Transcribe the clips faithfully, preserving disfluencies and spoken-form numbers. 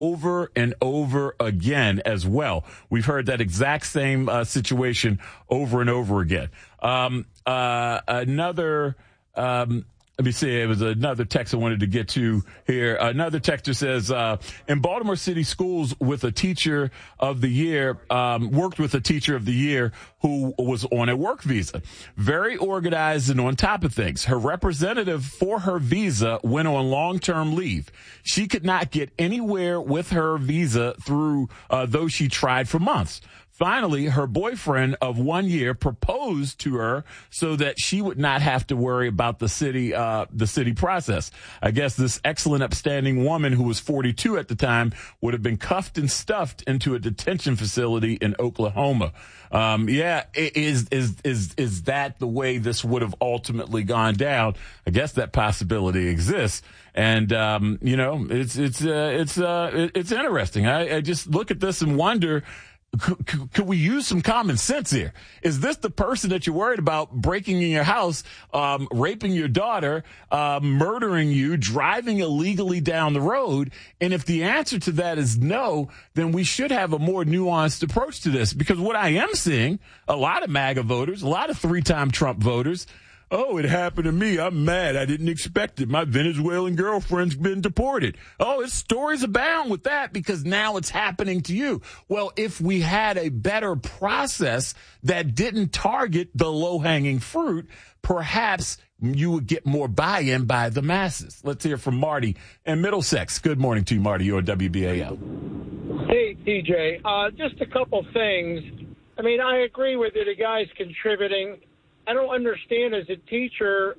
over and over again as well. We've heard that exact same uh, situation over and over again. Um, uh, another, um, let me see, it was another text I wanted to get to here. Another texter says, uh, in Baltimore City schools with a teacher of the year, um, worked with a teacher of the year who was on a work visa. Very organized and on top of things. Her representative for her visa went on long-term leave. She could not get anywhere with her visa through, uh, though she tried for months. Finally, her boyfriend of one year proposed to her so that she would not have to worry about the city, uh, the city process. I guess this excellent, upstanding woman who was forty-two at the time would have been cuffed and stuffed into a detention facility in Oklahoma. Um, yeah, is, is, is, is that the way this would have ultimately gone down? I guess that possibility exists. And, um, you know, it's, it's, uh, it's, uh, it's interesting. I, I just look at this and wonder, Could, could, could we use some common sense here? Is this the person that you're worried about breaking in your house, um, raping your daughter, uh, murdering you, driving illegally down the road? And if the answer to that is no, then we should have a more nuanced approach to this. Because what I am seeing, a lot of MAGA voters, a lot of three-time Trump voters, oh, it happened to me. I'm mad. I didn't expect it. My Venezuelan girlfriend's been deported. Oh, it's stories abound with that because now it's happening to you. Well, if we had a better process that didn't target the low-hanging fruit, perhaps you would get more buy-in by the masses. Let's hear from Marty in Middlesex. Good morning to you, Marty. You're at W B A L. Hey, T J. Uh, just a couple things. I mean, I agree with you. The guy's contributing. I don't understand as a teacher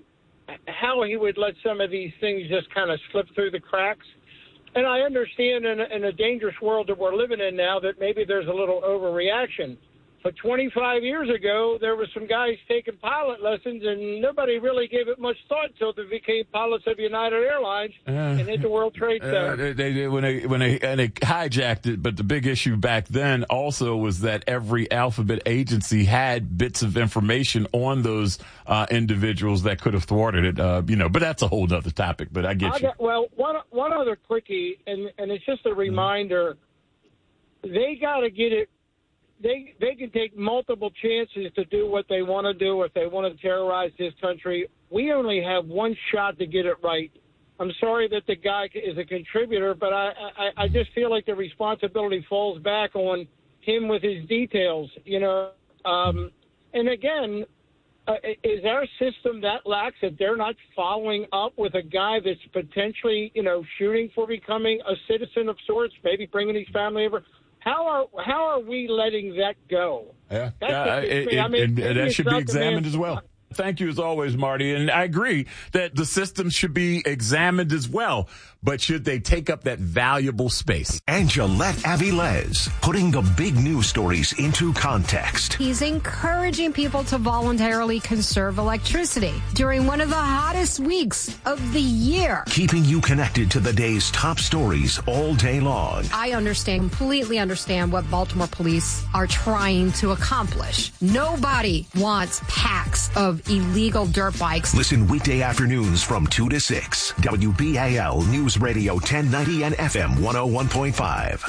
how he would let some of these things just kind of slip through the cracks. And I understand in a, in a dangerous world that we're living in now that maybe there's a little overreaction. But twenty-five years ago, there were some guys taking pilot lessons, and nobody really gave it much thought until they became pilots of United Airlines uh, and hit the World Trade Center. Uh, they, they, when they when they and they hijacked it, but the big issue back then also was that every alphabet agency had bits of information on those uh, individuals that could have thwarted it. Uh, you know, but that's a whole other topic. But I get I you. Got, well, one one other quickie, and and it's just a reminder. Mm-hmm. They got to get it. They they can take multiple chances to do what they want to do if they want to terrorize this country. We only have one shot to get it right. I'm sorry that the guy is a contributor, but I, I, I just feel like the responsibility falls back on him with his details, you know. Um, and again, uh, is our system that lax that they're not following up with a guy that's potentially, you know, shooting for becoming a citizen of sorts, maybe bringing his family over? How are how are we letting that go? Yeah, uh, it, it, I mean, and that should be examined as well. Thank you as always, Marty. And I agree that the system should be examined as well. But should they take up that valuable space? And Gillette Avilés, putting the big news stories into context. He's encouraging people to voluntarily conserve electricity during one of the hottest weeks of the year. Keeping you connected to the day's top stories all day long. I understand, completely understand what Baltimore police are trying to accomplish. Nobody wants packs of illegal dirt bikes. Listen weekday afternoons from two to six. W B A L News Radio ten ninety and F M one oh one point five.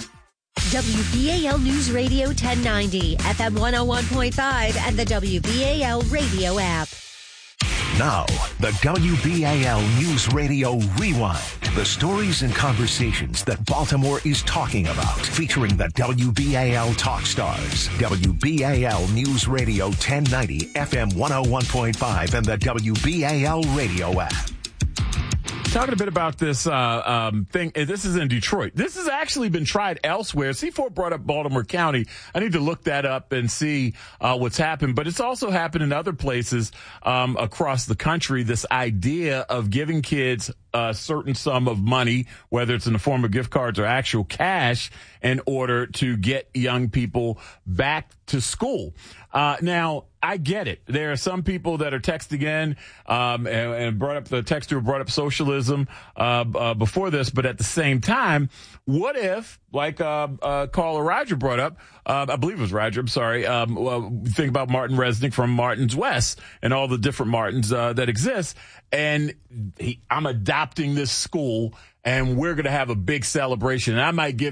W B A L News Radio ten ninety, F M one oh one point five, and the W B A L radio app. Now, the W B A L News Radio Rewind. The stories and conversations that Baltimore is talking about. Featuring the W B A L Talk Stars. W B A L News Radio ten ninety, F M one oh one point five, and the W B A L radio app. Talking a bit about this uh, um, thing. This is in Detroit. This has actually been tried elsewhere. C four brought up Baltimore County. I need to look that up and see uh, what's happened. But it's also happened in other places um, across the country, this idea of giving kids a certain sum of money, whether it's in the form of gift cards or actual cash, in order to get young people back to school. Uh, now, I get it. There are some people that are texting in um, and, and brought up the texter brought up socialism uh, uh, before this, but at the same time, what if, like uh, uh, caller Roger brought up, uh, I believe it was Roger, I'm sorry, um, well, think about Martin Resnick from Martin's West and all the different Martins uh, that exist, and he, I'm adopting this school and we're going to have a big celebration. And I might give